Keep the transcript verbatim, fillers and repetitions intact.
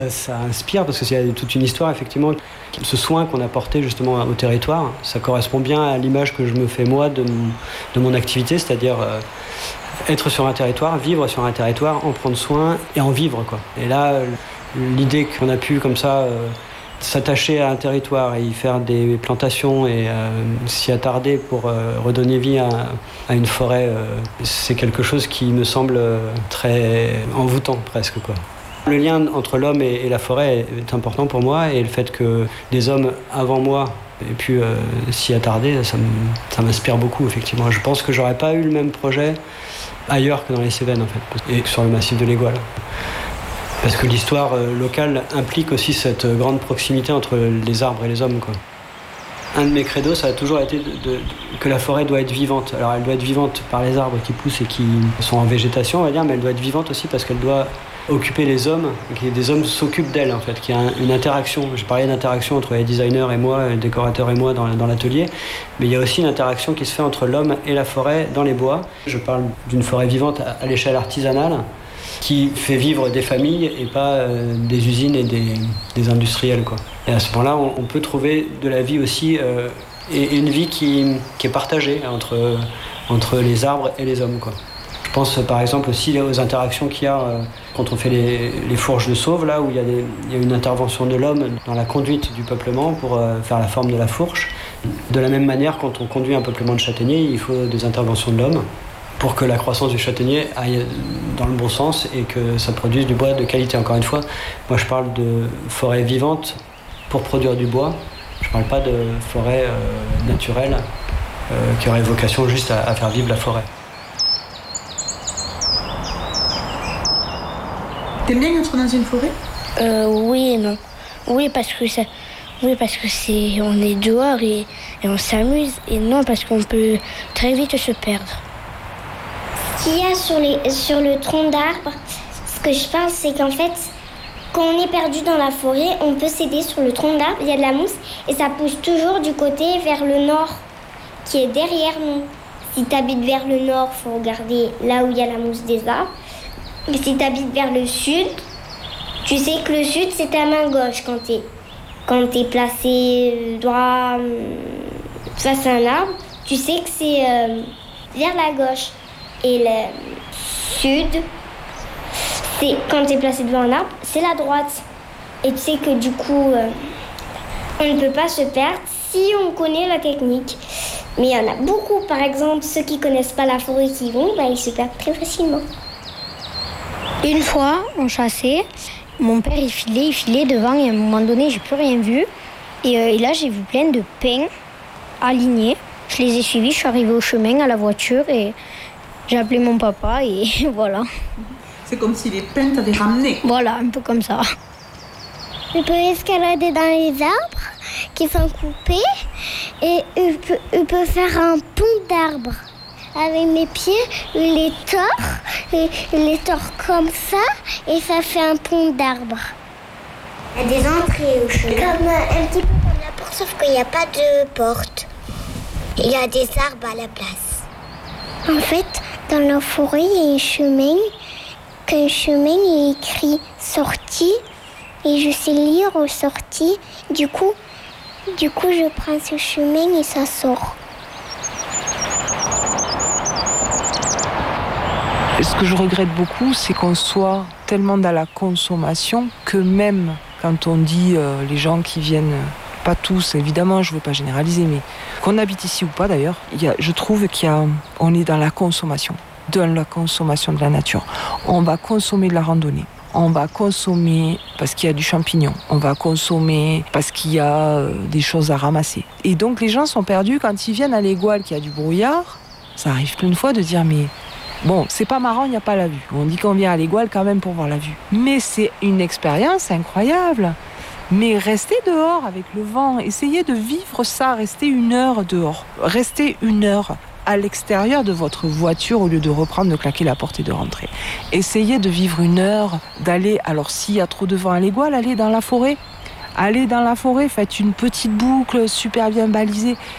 Ça inspire parce qu'il y a toute une histoire, effectivement. Ce soin qu'on a porté justement au territoire, ça correspond bien à l'image que je me fais moi de mon, de mon activité, c'est-à-dire euh, être sur un territoire, vivre sur un territoire, en prendre soin et en vivre, quoi. Et là, l'idée qu'on a pu comme ça euh, s'attacher à un territoire et y faire des plantations et euh, s'y attarder pour euh, redonner vie à, à une forêt, euh, c'est quelque chose qui me semble très envoûtant presque, quoi. Le lien entre l'homme et, et la forêt est important pour moi, et le fait que des hommes avant moi aient pu euh, s'y attarder, ça, ça m'inspire beaucoup, effectivement. Je pense que j'aurais pas eu le même projet ailleurs que dans les Cévennes, en fait, et sur le massif de l'Égoal. Parce que l'histoire euh, locale implique aussi cette grande proximité entre les arbres et les hommes, quoi. Un de mes credos, ça a toujours été de, de, que la forêt doit être vivante. Alors elle doit être vivante par les arbres qui poussent et qui sont en végétation, on va dire, mais elle doit être vivante aussi parce qu'elle doit occuper les hommes, que des hommes s'occupent d'elle, en fait, qu'il y a une interaction. J'ai parlé d'interaction entre les designers et moi, les décorateurs et moi dans, dans l'atelier, mais il y a aussi une interaction qui se fait entre l'homme et la forêt dans les bois. Je parle d'une forêt vivante à, à l'échelle artisanale qui fait vivre des familles et pas euh, des usines et des, des industriels, quoi. Et à ce moment-là, on, on peut trouver de la vie aussi euh, et, et une vie qui, qui est partagée entre, entre les arbres et les hommes, quoi. Je pense par exemple aussi aux interactions qu'il y a euh, quand on fait les, les fourches de sauve, là où il y a, des, il y a une intervention de l'homme dans la conduite du peuplement pour euh, faire la forme de la fourche. De la même manière, quand on conduit un peuplement de châtaigniers, il faut des interventions de l'homme pour que la croissance du châtaignier aille dans le bon sens et que ça produise du bois de qualité. Encore une fois, moi je parle de forêt vivante pour produire du bois. Je ne parle pas de forêt euh, naturelle euh, qui aurait vocation juste à, à faire vivre la forêt. T'aimes bien être dans une forêt ? euh, Oui et non. Oui parce que ça, oui parce que c'est, on est dehors et, et on s'amuse. Et non parce qu'on peut très vite se perdre. Ce qu'il y a sur, les, sur le tronc d'arbre, ce que je pense, c'est qu'en fait, quand on est perdu dans la forêt, on peut s'aider sur le tronc d'arbre. Il y a de la mousse et ça pousse toujours du côté vers le nord, qui est derrière nous. Si tu habites vers le nord, il faut regarder là où il y a la mousse des arbres. Et si tu habites vers le sud, tu sais que le sud, c'est ta main gauche quand tu es quand t'es placé droit face à un arbre. Tu sais que c'est euh, vers la gauche. Et le sud, c'est quand tu es placé devant un arbre, c'est la droite. Et tu sais que du coup, euh, on ne peut pas se perdre si on connaît la technique. Mais il y en a beaucoup, par exemple, ceux qui ne connaissent pas la forêt qui y vont, bah, ils se perdent très facilement. Une fois, on chassait, mon père il filait, il filait devant et à un moment donné, j'ai plus rien vu. Et, euh, et là, j'ai vu plein de pins alignés. Je les ai suivis, je suis arrivée au chemin, à la voiture et j'ai appelé mon papa et voilà. C'est comme si les pins t'avaient ramené. Voilà, un peu comme ça. Je peux escalader dans les arbres qui sont coupés et je peux, je peux faire un pont d'arbres. Avec mes pieds, je les tords, je les tords comme ça et ça fait un pont d'arbres. Il y a des entrées au chemin. Comme, un petit peu comme la porte, sauf qu'il n'y a pas de porte. Il y a des arbres à la place. En fait, dans la forêt, il y a un chemin. Qu'un chemin est écrit sortie et je sais lire aux sorties. Du coup, du coup, je prends ce chemin et ça sort. Ce que je regrette beaucoup, c'est qu'on soit tellement dans la consommation que même quand on dit euh, les gens qui viennent, pas tous évidemment, je ne veux pas généraliser, mais qu'on habite ici ou pas d'ailleurs, il y a, je trouve qu'on est dans la consommation, dans la consommation de la nature. On va consommer de la randonnée. On va consommer parce qu'il y a du champignon. On va consommer parce qu'il y a euh, des choses à ramasser. Et donc les gens sont perdus quand ils viennent à l'Égoal, qu'il y a du brouillard. Ça arrive plein de fois de dire mais bon, c'est pas marrant, il n'y a pas la vue. On dit qu'on vient à l'Égoal quand même pour voir la vue. Mais c'est une expérience incroyable. Mais restez dehors avec le vent. Essayez de vivre ça. Restez une heure dehors. Restez une heure à l'extérieur de votre voiture au lieu de reprendre, de claquer la porte et de rentrer. Essayez de vivre une heure, d'aller... Alors s'il y a trop de vent à l'Égoal, allez dans la forêt. Allez dans la forêt, faites une petite boucle super bien balisée.